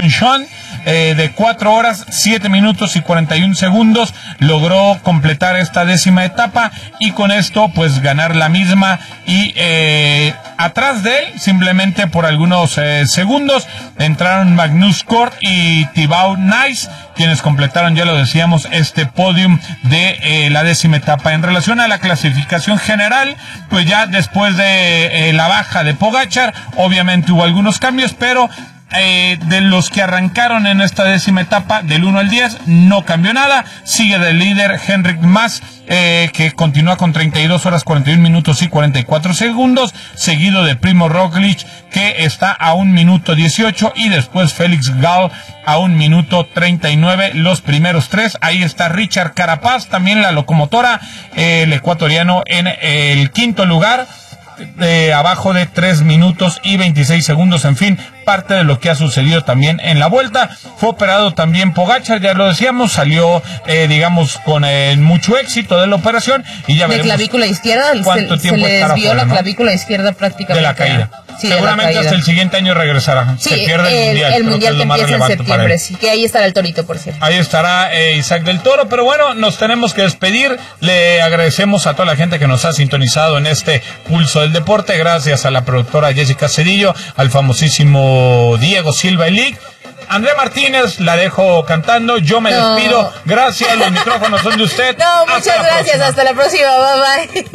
Sean, de 4 horas, 7 minutos y 41 segundos, logró completar esta 10ª etapa y con esto pues ganar la misma y atrás de él, simplemente por algunos segundos, entraron Magnus Cort y Thibaut Nice, quienes completaron, ya lo decíamos, este podium de la 10ª etapa. En relación a la clasificación general, pues ya después de la baja de Pogačar, obviamente hubo algunos cambios, pero de los que arrancaron en esta 10ª etapa, del 1 al 10, no cambió nada. Sigue de líder Henrik Mas, que continúa con 32 horas, 41 minutos y 44 segundos, seguido de Primo Roglic, que está a 1 minuto 18, y después Félix Gall a 1 minuto 39, los primeros 3. Ahí está Richard Carapaz, también la locomotora, el ecuatoriano, en el 5º lugar, abajo de 3 minutos y 26 segundos. En fin, parte de lo que ha sucedido también en la Vuelta. Fue operado también Pogačar, ya lo decíamos, salió digamos con mucho éxito de la operación, y ya veremos de clavícula izquierda, cuánto tiempo se les estará vio fuera, la ¿no? clavícula izquierda prácticamente de la caída. Sí, seguramente hasta el siguiente año regresará. Sí, se pierde el mundial que empieza en septiembre, sí, que ahí estará el Torito, por cierto. Ahí estará Isaac del Toro, pero bueno, nos tenemos que despedir. Le agradecemos a toda la gente que nos ha sintonizado en este Pulso del Deporte, gracias a la productora Jessica Cedillo, al famosísimo Diego Silva Elic. Andrea Martínez, la dejo cantando, yo me despido, gracias, los micrófonos son de usted. No, muchas gracias, hasta la próxima, bye bye.